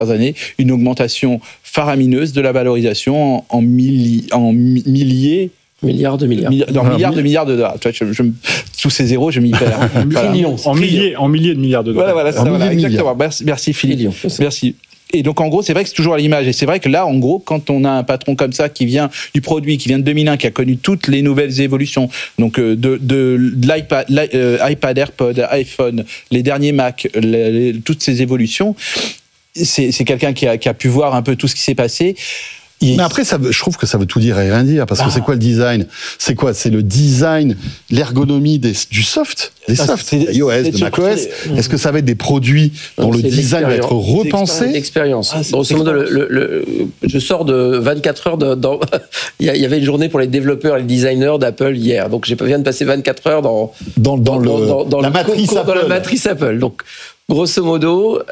années, une augmentation faramineuse de la valorisation en milliers. Milliards de milliards. Milliards de dollars. Tu vois, tous ces zéros, je m'y perds. En milliers de milliards de dollars. Voilà, exactement. Merci Philippe. Merci. Et donc, en gros, c'est vrai que c'est toujours à l'image. Et c'est vrai que là, en gros, quand on a un patron comme ça qui vient du produit, qui vient de 2001, qui a connu toutes les nouvelles évolutions, donc de l'iPad, iPad, AirPod, iPhone, les derniers Mac, toutes ces évolutions, c'est quelqu'un qui a pu voir un peu tout ce qui s'est passé. Mais après, je trouve que ça veut tout dire et rien dire, parce que c'est quoi le design ? C'est quoi ? C'est le design, l'ergonomie du soft, des softs, iOS, de macOS. Est-ce que ça va être des produits dont le design va être repensé ? L'expérience. Grosso modo, je sors de 24 heures il y avait une journée pour les développeurs et les designers d'Apple hier, donc je viens de passer 24 heures dans la matrice Apple. Donc, grosso modo,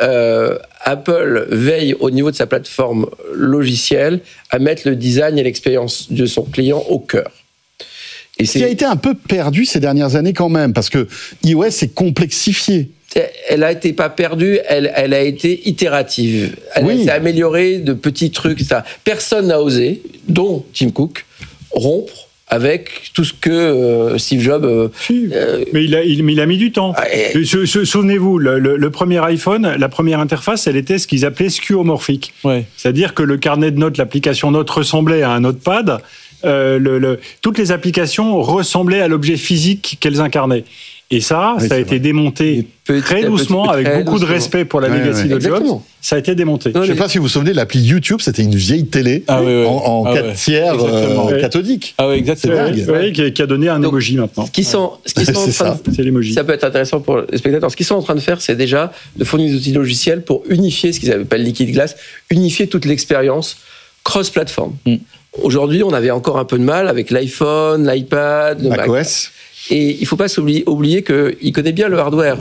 Apple veille au niveau de sa plateforme logicielle à mettre le design et l'expérience de son client au cœur. Et ce qui a été un peu perdu ces dernières années quand même, parce que iOS est complexifié. Elle a été pas perdue, elle a été itérative. Elle s'est améliorée de petits trucs, etc. Personne n'a osé, dont Tim Cook, rompre avec tout ce que Steve Jobs... Mais il a mis du temps. Souvenez-vous, le premier iPhone, la première interface, elle était ce qu'ils appelaient skeuomorphique. Ouais. C'est-à-dire que le carnet de notes, l'application notes ressemblait à un notepad. Toutes les applications ressemblaient à l'objet physique qu'elles incarnaient. Et ça a été démonté très doucement, avec beaucoup de respect pour la legacy de Jobs. Ça a été démonté. Je ne sais pas si vous vous souvenez, l'appli YouTube, c'était une vieille télé en 4 tiers cathodique. Ah oui, exactement. C'est dingue. Qui a donné un emoji maintenant. C'est l'emoji. Ça peut être intéressant pour les spectateurs. Ce qu'ils sont en train de faire, c'est déjà de fournir des outils logiciels pour unifier ce qu'ils appellent Liquid Glass, unifier toute l'expérience cross-platform. Aujourd'hui, on avait encore un peu de mal avec l'iPhone, l'iPad, le macOS. Et il ne faut pas oublier qu'il connaît bien le hardware,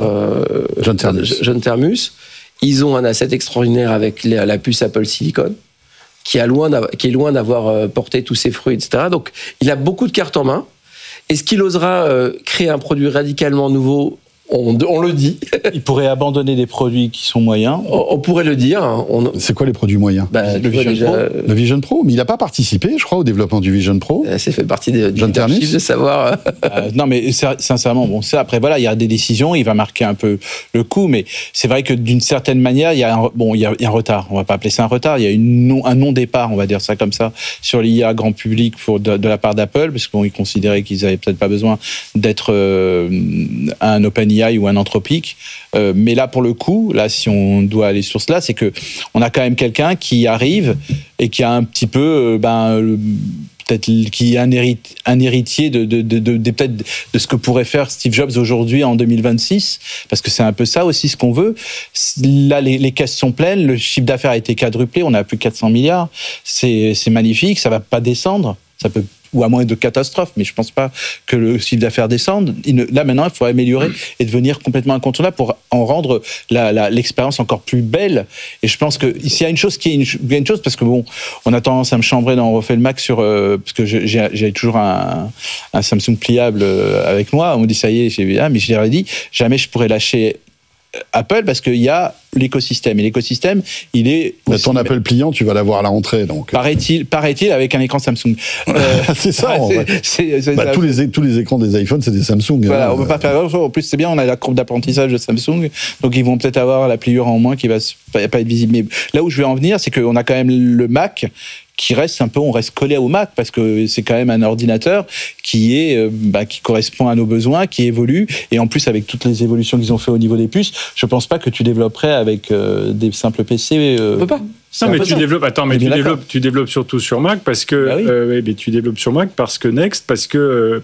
John Termus. Ils ont un asset extraordinaire avec la puce Apple Silicon, qui est loin d'avoir porté tous ses fruits, etc. Donc, il a beaucoup de cartes en main. Est-ce qu'il osera créer un produit radicalement nouveau ? On le dit. Il pourrait abandonner des produits qui sont moyens. On pourrait le dire. C'est quoi les produits moyens ? Le Vision Pro. Mais il n'a pas participé, je crois, au développement du Vision Pro. Ça fait partie du leadership de savoir. Non, mais sincèrement, ça, après, voilà, il y a des décisions, il va marquer un peu le coup, mais c'est vrai que d'une certaine manière, il y a un retard. On va pas appeler ça un retard. Il y a un non-départ, on va dire ça comme ça, sur l'IA grand public de la part d'Apple, parce qu'ils considéraient qu'ils n'avaient peut-être pas besoin d'être un OpenAI ou un Anthropic, mais là pour le coup, là si on doit aller sur cela, c'est que on a quand même quelqu'un qui arrive et qui a un petit peu, peut-être qui est un héritier peut-être de ce que pourrait faire Steve Jobs aujourd'hui en 2026, parce que c'est un peu ça aussi ce qu'on veut. Là, les caisses sont pleines, le chiffre d'affaires a été quadruplé, on a plus de 400 milliards, c'est magnifique, ça va pas descendre, ça peut, ou à moins de catastrophe, mais je pense pas que le chiffre d'affaires descende. Là, maintenant, il faut améliorer et devenir complètement incontournable pour en rendre l'expérience encore plus belle. Et je pense que s'il y a une chose parce que bon, on a tendance à me chambrer dans On refait le Mac parce que j'ai toujours un Samsung pliable avec moi. On me dit ça y est, mais je l'ai dit, jamais je pourrais lâcher Apple parce qu'il y a l'écosystème. Et l'écosystème, il est... ton Apple pliant, tu vas l'avoir à la rentrée. Donc. Paraît-il, avec un écran Samsung. C'est ça. Tous les écrans des iPhones, c'est des Samsung. Voilà, on ne peut pas faire... En plus, c'est bien, on a la courbe d'apprentissage de Samsung, donc ils vont peut-être avoir la pliure en moins qui va pas être visible. Mais là où je veux en venir, c'est qu'on a quand même le Mac qui reste on reste collé au Mac parce que c'est quand même un ordinateur qui correspond à nos besoins, qui évolue, et en plus avec toutes les évolutions qu'ils ont fait au niveau des puces, je pense pas que tu développerais avec des simples PC. On peut pas. Non, mais tu développes surtout sur Mac parce que tu développes sur Mac parce que Next, parce que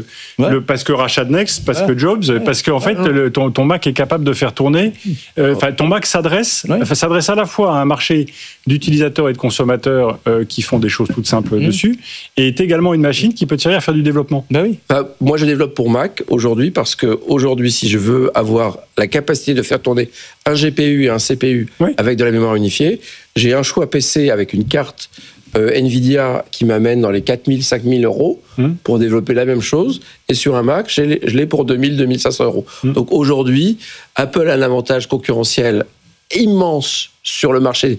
rachat de Next, parce que Jobs, parce que en fait ton Mac est capable de faire tourner. Ton Mac s'adresse à la fois à un marché d'utilisateurs et de consommateurs qui font des choses toutes simples dessus, et est également une machine qui peut te servir à faire du développement. Moi, je développe pour Mac aujourd'hui parce que aujourd'hui, si je veux avoir la capacité de faire tourner un GPU et un CPU avec de la mémoire unifiée, j'ai un choix PC avec une carte Nvidia qui m'amène dans les 4 000, 5 000 euros pour développer la même chose. Et sur un Mac, je l'ai pour 2 000, 2 500 euros. Donc aujourd'hui, Apple a un avantage concurrentiel immense sur le marché